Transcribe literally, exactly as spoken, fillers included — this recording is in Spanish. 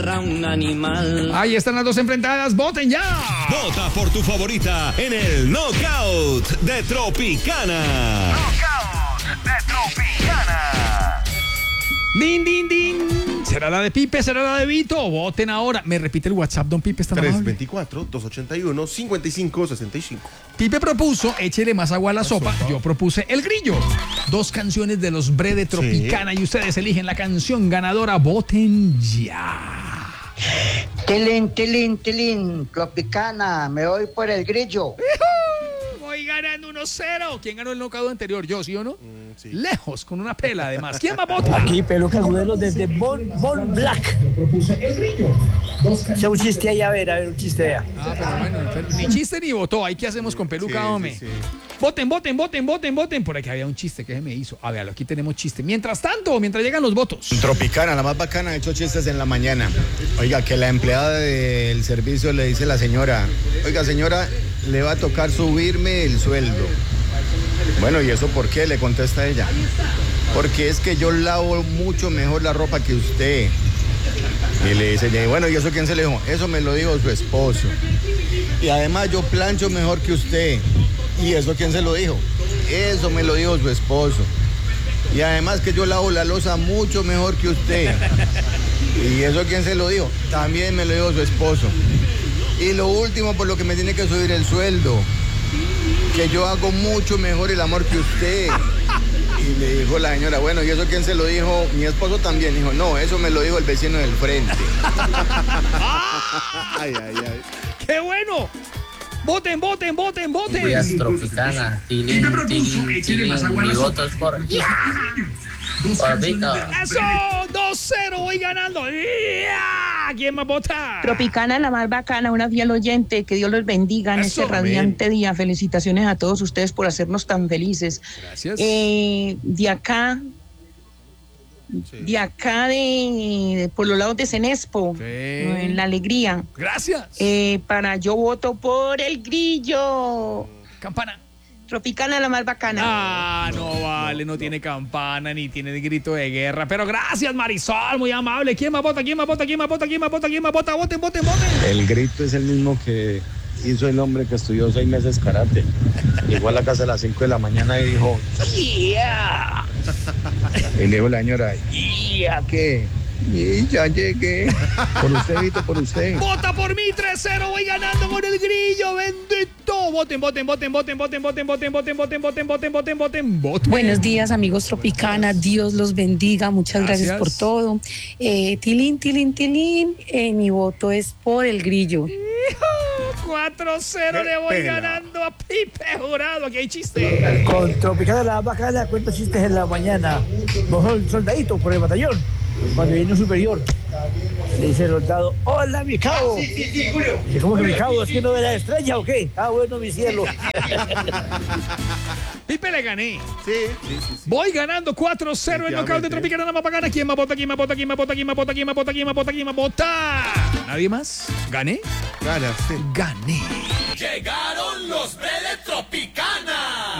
Un animal. Ahí están las dos enfrentadas, voten ya. Vota por tu favorita en el Knockout de Tropicana. Knockout de Tropicana. Din, din, din. ¿Será la de Pipe? ¿Será la de Vito? Voten ahora. ¿Me repite el WhatsApp, don Pipe? ¿Está tres dos cuatro, dos ocho uno, cinco cinco seis cinco. Pipe propuso Échele más agua a la sopa. Yo propuse El Grillo. Dos canciones de los Bre de Tropicana, sí. Y ustedes eligen la canción ganadora. Voten ya. Tilín, tilín, tilín, Tropicana, me voy por El Grillo. Voy ganando uno cero. ¿Quién ganó el knockout anterior? ¿Yo, sí o no? Mm, sí. Lejos, con una pela además. ¿Quién va a votar? Aquí, Peluca Agudelo desde Bon, Bon Black. Sea un chiste ahí, a ver, a ver, un chiste allá. Ah, pero bueno, ni chiste ni votó. ¿Ahí qué hacemos con Peluca, sí, hombre? Sí, sí. Voten, voten, voten, voten, voten. Por aquí había un chiste que se me hizo. A ver, aquí tenemos chiste. Mientras tanto, mientras llegan los votos. Tropicana, la más bacana, ha hecho chistes en la mañana. Oiga, que la empleada del servicio le dice a la señora, oiga, señora, le va a tocar subirme el sueldo. Bueno, ¿y eso por qué? Le contesta ella. Porque es que yo lavo mucho mejor la ropa que usted. Y le dice ella, bueno, ¿y eso quién se le dijo? Eso me lo dijo su esposo. Y además yo plancho mejor que usted. ¿Y eso quién se lo dijo? Eso me lo dijo su esposo. Y además que yo lavo la loza mucho mejor que usted. ¿Y eso quién se lo dijo? También me lo dijo su esposo. Y lo último, por lo que me tiene que subir el sueldo, que yo hago mucho mejor el amor que usted. Y le dijo la señora, bueno, ¿y eso quién se lo dijo? Mi esposo también. Dijo, no, eso me lo dijo el vecino del frente. Ay, ay, ay. ¡Qué bueno! Voten, voten, voten, voten. Días Tropicana. Tilín, tilín, tilín. Mi voto es por... por Vito. ¡Eso! dos cero, voy ganando. ¡Ya! ¿Quién más vota? Tropicana, la más bacana, una fiel oyente. Que Dios los bendiga en Eso, este radiante amén. día. Felicitaciones a todos ustedes por hacernos tan felices. Gracias. Eh, de acá... Sí. De acá de, de por los lados de Cenespo, Sí. en La Alegría. Gracias. Eh, para yo voto por El Grillo. Campana. Tropicana, la más bacana. Ah, no vale, no tiene campana ni tiene grito de guerra. Pero gracias, Marisol, muy amable. ¿Quién más vota? ¿Quién más vota? ¿Quién más vota? ¿Quién más vota? ¿Quién más vota? Voten, voten, voten. El grito es el mismo que hizo el hombre que estudió seis meses karate. Llegó a la casa a las cinco de la mañana y dijo, ¡yeah! Y le dijo la señora, ¿ya qué? Y ya llegué. Por usted, Vito, por usted. Vota por mí, tres cero, voy ganando con El Grillo, bendito. Voten, voten, voten, voten, voten, voten, voten, voten, voten, voten, voten, voten, voten, voten. Buenos días, amigos Tropicana, Dios los bendiga, muchas gracias, Gracias. por todo. Eh, tilín, tilín, tilín, eh, mi voto es por El Grillo. cuatro cero le voy Pela. ganando a Pipe Jurado. Aquí hay chiste. Con Tropicana, la más bacana, cuento chistes en la mañana. Bajó el soldadito por el batallón. Cuando viene un superior, le dice el soldado, hola, mi cabo. Dice, ¿cómo que mi cabo? ¿Es que no ve la estrella o qué? Ah, bueno, mi cielo. Pipe le gané. Sí, sí, sí, sí. Voy ganando cuatro cero el knockout de Tropicana, la más bacana. ¿Quién más vota? ¿Quién más vota? ¿Quién más vota? ¿Quién más vota? ¿Quién más vota? ¿Quién más vota? ¿Quién más vota? ¿Nadie más? ¿Gané? Ganaste. Gané. Llegaron los Bre